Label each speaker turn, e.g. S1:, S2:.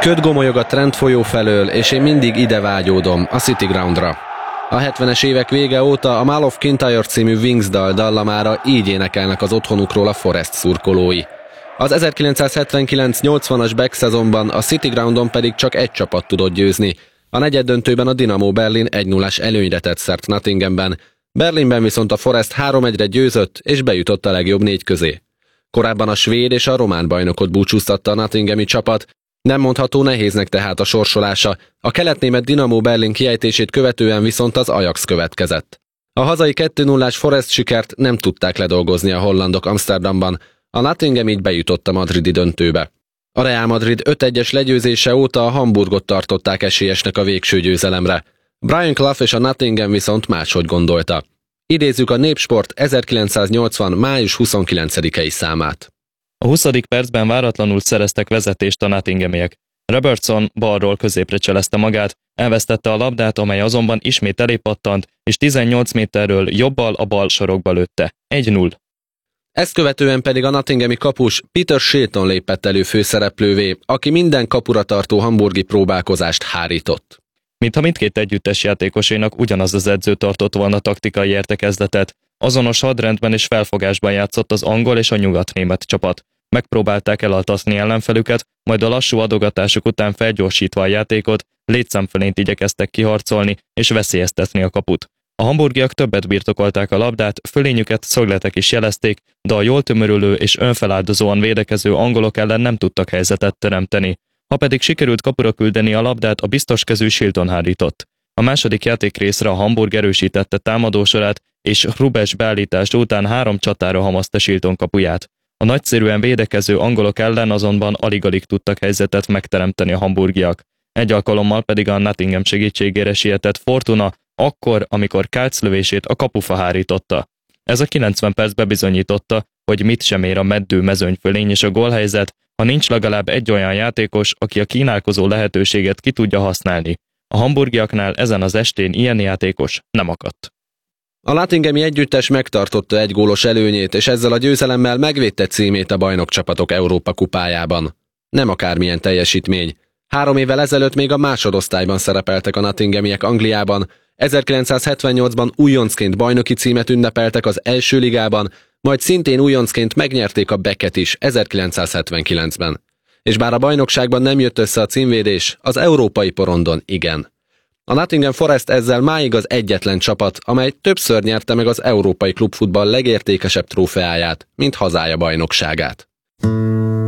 S1: Köd gomolyog a Trent folyó felől, és én mindig ide vágyódom, a City Groundra. A 70-es évek vége óta a Mall of Kintyre című Wings dal dallamára így énekelnek az otthonukról a Forest szurkolói. Az 1979-80-as back szezonban a City Groundon pedig csak egy csapat tudott győzni. A negyeddöntőben a Dinamo Berlin 1-0-ás előnyre tett szert Nottinghamben. Berlinben viszont a Forest 3-1-re győzött, és bejutott a legjobb 4 közé. Korábban a svéd és a román bajnokot búcsúztatta a nottinghami csapat, nem mondható nehéznek tehát a sorsolása, a keletnémet Dinamo Berlin kiejtését követően viszont az Ajax következett. A hazai 2-0-ás Forest sikert nem tudták ledolgozni a hollandok Amsterdamban, a Nottingham így bejutott a madridi döntőbe. A Real Madrid 5-1-es legyőzése óta a Hamburgot tartották esélyesnek a végső győzelemre. Brian Clough és a Nottingham viszont máshogy gondolta. Idézzük a Népsport 1980. május 29-i számát.
S2: A 20. percben váratlanul szereztek vezetést a Nottinghamiek. Robertson balról középre cselezte magát, elvesztette a labdát, amely azonban ismét elépattant, és 18 méterről jobbal a bal sorokba lőtte. 1-0.
S1: Ezt követően pedig a nottinghami kapus Peter Shilton lépett elő főszereplővé, aki minden kapura tartó hamburgi próbálkozást hárított.
S2: Mintha mindkét együttes játékosénak ugyanaz az edző tartott volna taktikai értekezletet, azonos hadrendben és felfogásban játszott az angol és a nyugatnémet csapat. Megpróbálták elaltatni ellenfelüket, majd a lassú adogatások után felgyorsítva a játékot, létszámfölényt igyekeztek kiharcolni és veszélyeztetni a kaput. A hamburgiak többet birtokolták a labdát, fölényüket szögletek is jelezték, de a jól tömörülő és önfeláldozóan védekező angolok ellen nem tudtak helyzetet teremteni. Ha pedig sikerült kapura küldeni a labdát, a biztoskezű Shilton hárított. A második játékrészre a Hamburg erősítette támadósorát, és Hrubes beállítása után 3 csatára hamazta Shilton kapuját. A nagyszerűen védekező angolok ellen azonban alig-alig tudtak helyzetet megteremteni a hamburgiak. Egy alkalommal pedig a Nottingham segítségére sietett Fortuna, akkor, amikor Kálc lövését a kapufa hárította. Ez a 90 percben bizonyította, hogy mit sem ér a meddő mezőnyfölény és a gólhelyzet, ha nincs legalább egy olyan játékos, aki a kínálkozó lehetőséget ki tudja használni. A hamburgiaknál ezen az estén ilyen játékos nem akadt.
S1: A nottinghami együttes megtartotta egy gólos előnyét, és ezzel a győzelemmel megvédte címét a bajnokcsapatok Európa kupájában. Nem akármilyen teljesítmény. 3 évvel ezelőtt még a másodosztályban szerepeltek a nottinghamiek Angliában, 1978-ban újoncként bajnoki címet ünnepeltek az első ligában, majd szintén újoncként megnyerték a Becket is 1979-ben. És bár a bajnokságban nem jött össze a címvédés, az európai porondon igen. A Nottingham Forest ezzel máig az egyetlen csapat, amely többször nyerte meg az európai klubfutball legértékesebb trófeáját, mint hazája bajnokságát.